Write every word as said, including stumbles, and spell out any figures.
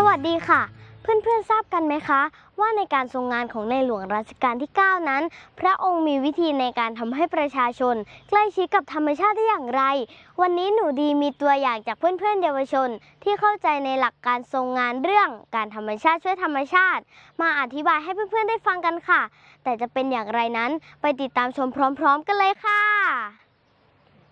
วัสดีค่ะเพื่อนๆทราบกันไหมคะว่าในการทรงงานของในหลวงรัชกาลที่ เก้า นั้นพระองค์มีวิธีในการทำให้ประชาชนใกล้ชิดกับธรรมชาติได้อย่างไรวันนี้หนูดีมีตัวอย่างจากเพื่อนๆเยาวชนที่เข้าใจในหลักการทรงงานเรื่องการธรรมชาติช่วยธรรมชาติมาอธิบายให้เพื่อนๆได้ฟังกันค่ะแต่จะเป็นอย่างไรนั้นไปติดตามชมพร้อมๆกันเลยค่ะ